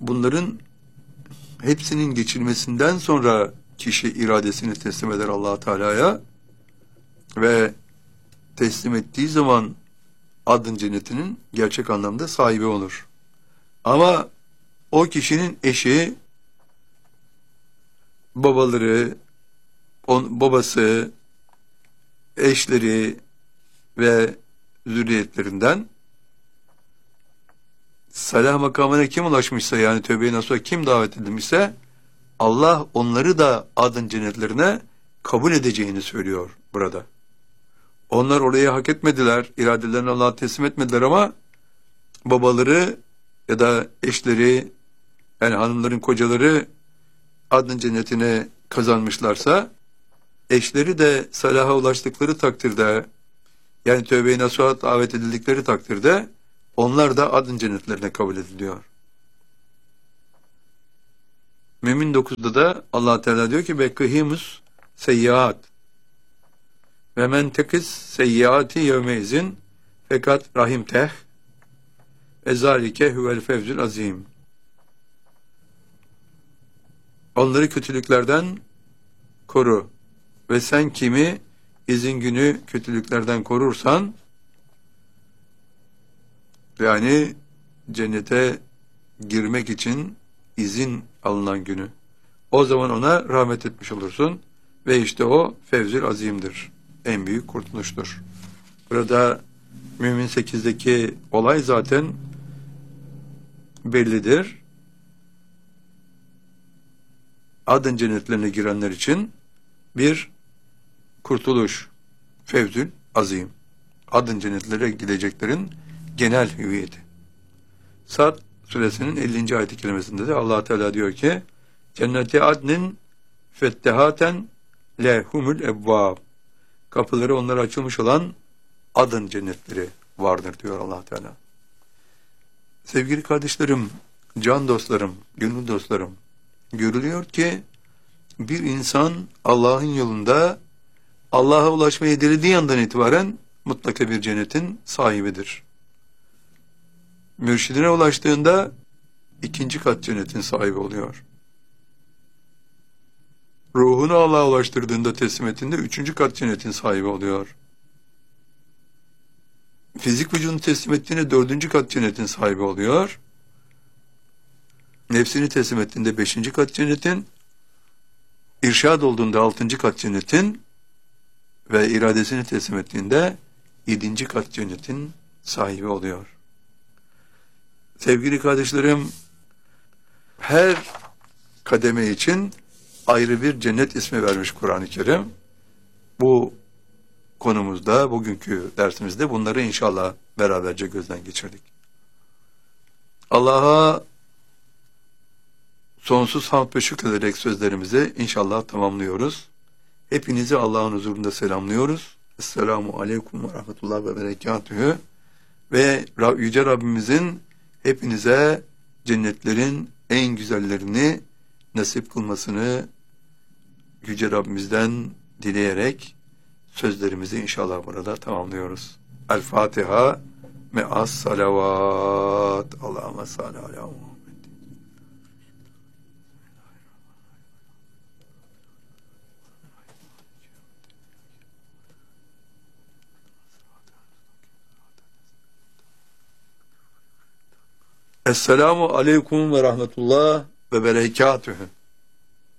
bunların hepsinin geçilmesinden sonra kişi iradesini teslim eder Allah Teala'ya ve teslim ettiği zaman adın cennetinin gerçek anlamda sahibi olur. Ama o kişinin eşi, babaları, babası, eşleri ve zürriyetlerinden salah makamına kim ulaşmışsa, yani tövbe-i nasuha kim davet edilmişse, Allah onları da adın cennetlerine kabul edeceğini söylüyor burada. Onlar orayı hak etmediler, iradelerini Allah'a teslim etmediler ama babaları ya da eşleri, yani hanımların kocaları adın cennetine kazanmışlarsa, eşleri de salaha ulaştıkları takdirde, yani tövbe-i nasuha davet edildikleri takdirde, onlar da adın cennetlerine kabul ediliyor. Mümin 9'da da Allah Teala diyor ki bekkihimus seyyiat ve men tekiz seyyiati yevmeizin fakat rahimteh ezalike huvel fevzül azim. Onları kötülüklerden koru ve sen kimi izin günü kötülüklerden korursan, yani cennete girmek için izin alınan günü, o zaman ona rahmet etmiş olursun ve işte o fevzül azimdir, en büyük kurtuluştur. Burada Mümin 8'deki olay zaten bellidir. Adın cennetlerine girenler için bir kurtuluş, fevzül azim, adın cennetlere gideceklerin genel hüviyeti. Sad suresinin 50. ayet-i kerimesinde de Allah Teala diyor ki cenneti adnin fettehaten lehumul ebvab, kapıları onlara açılmış olan adın cennetleri vardır diyor Allah Teala. Sevgili kardeşlerim, can dostlarım, gönül dostlarım, görülüyor ki bir insan Allah'ın yolunda Allah'a ulaşmayı dilediği andan itibaren mutlaka bir cennetin sahibidir. Mürşidine ulaştığında ikinci kat cennetin sahibi oluyor. Ruhunu Allah'a ulaştırdığında, teslim ettiğinde üçüncü kat cennetin sahibi oluyor. Fizik vücudunu teslim ettiğinde dördüncü kat cennetin sahibi oluyor. Nefsini teslim ettiğinde beşinci kat cennetin, irşad olduğunda altıncı kat cennetin ve iradesini teslim ettiğinde yedinci kat cennetin sahibi oluyor. Sevgili kardeşlerim, her kademe için ayrı bir cennet ismi vermiş Kur'an-ı Kerim. Bu konumuzda, bugünkü dersimizde bunları inşallah beraberce gözden geçirdik. Allah'a sonsuz hamd ve şükrederek sözlerimizi inşallah tamamlıyoruz. Hepinizi Allah'ın huzurunda selamlıyoruz. Esselamu aleyküm ve rahmetullahi ve berekatühü. Ve Yüce Rabbimizin hepinize cennetlerin en güzellerini nasip kılmasını Yüce Rabbimizden dileyerek sözlerimizi inşallah burada tamamlıyoruz. El Fatiha me'as salavat. Allahümme salli ala Muhammed. Esselamu aleyküm ve rahmetullah ve berekatühü.